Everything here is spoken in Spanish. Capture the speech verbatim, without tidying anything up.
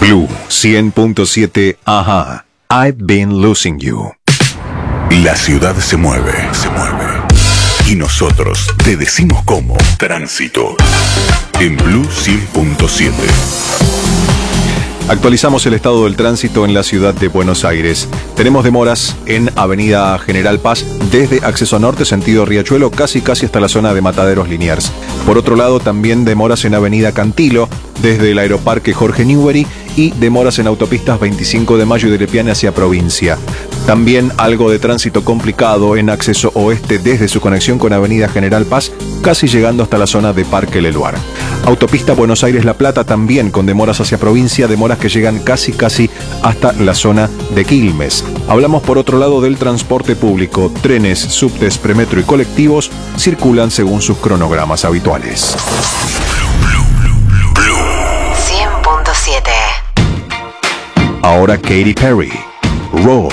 Blue cien punto siete, ajá. I've been losing you. La ciudad se mueve, se mueve. Y nosotros te decimos cómo. Tránsito. En Blue cien punto siete. Actualizamos el estado del tránsito en la ciudad de Buenos Aires. Tenemos demoras en Avenida General Paz desde Acceso Norte, sentido Riachuelo, casi casi hasta la zona de Mataderos Liniers. Por otro lado, también demoras en Avenida Cantilo, desde el Aeroparque Jorge Newbery, y demoras en autopistas veinticinco de Mayo y de Lepiane hacia provincia. También algo de tránsito complicado en Acceso Oeste desde su conexión con Avenida General Paz, casi llegando hasta la zona de Parque Leluar. Autopista Buenos Aires-La Plata también con demoras hacia provincia, demoras que llegan casi casi hasta la zona de Quilmes. Hablamos por otro lado del transporte público. Trenes, subtes, premetro y colectivos circulan según sus cronogramas habituales. cien punto siete. Ahora Katy Perry, Roar.